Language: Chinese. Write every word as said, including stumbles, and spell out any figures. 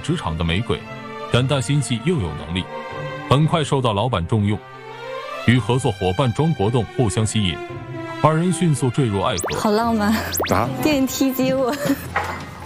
职场的玫瑰，胆大心细又有能力，很快受到老板重用，与合作伙伴庄国栋互相吸引，二人迅速坠入爱河。 好浪漫啊！ 电梯接我。